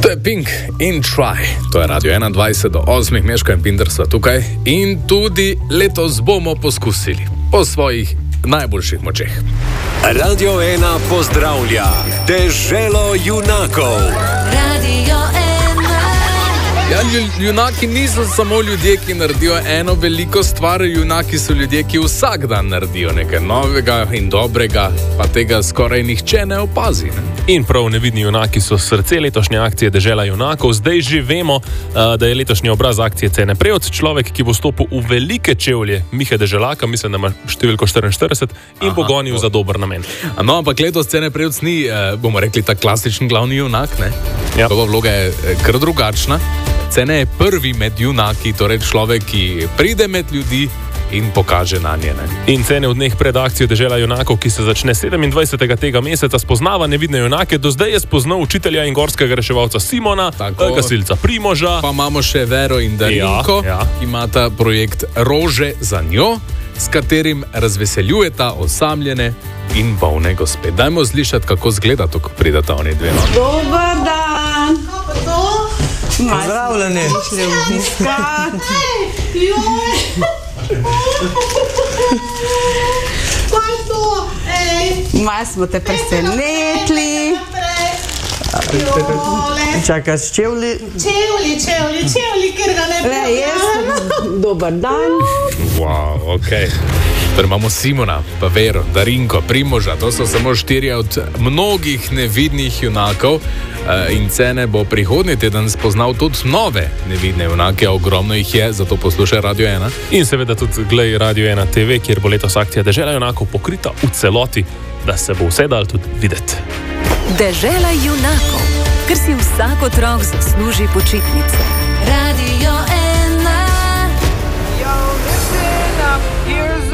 To je Pink in Try. To je Radio 21 do 8. Meško in Pinder sva tukaj. In tudi letos bomo poskusili po svojih najboljših močeh. Radio 1 pozdravlja Deželo junakov. Radio 1. Ja, junaki niso samo ljudje, ki naredijo eno veliko stvar, junaki so ljudje, ki vsak dan naredijo nekaj novega in dobrega, pa tega skoraj nihče ne opazi. Ne? In prav nevidni junaki so srce letošnje akcije Dežela junakov. Zdaj že vemo, da je letošnji obraz akcije Cene Prevc, človek, ki bo stopil v velike čevlje Mihe Deželaka, mislim, da ima številko 44 in bo gonil za dober namen. No, ampak letos Cene Prevc ni, bomo rekli, ta klasični glavni junak, ne? Ja. Njegova vloga je kar drugačna. Cene je prvi med junaki, torej človek, ki pride med ljudi in pokaže na nje. In Cene v dneh pred akcijo Dežela junakov, ki se začne 27. tega meseca, spoznava nevidne junake. Do zdaj je spoznal učitelja in gorskega reševalca Simona, gasilca Primoža. Pa imamo še Vero in Darinko, ki imata projekt Rože za njo, s katerim razveseljujeta osamljene in bolne gospe. Dajmo slišati, kako zgleda to, ko prideta oni dve. Dobar dan! Pozdravljeni! Malo smo te presenetili. Čakaš čevlji? Čevlji, ker ga ne prejem. Dobar dan. Wow, ok. Torej imamo Simona, pa Vero, Darinko, Primoža, to so samo 4 od mnogih nevidnih junakov. In Cene bo prihodnji teden spoznal tudi nove nevidne junake, ogromno jih je, zato poslušaj Radio 1. In seveda tudi glej Radio 1 TV, kjer bo letos akcija Dežela junakov pokrita v celoti, da se bo vse dal tudi videti. Dežela junakov, ker si vsak otrok zasluži počitnice. Radio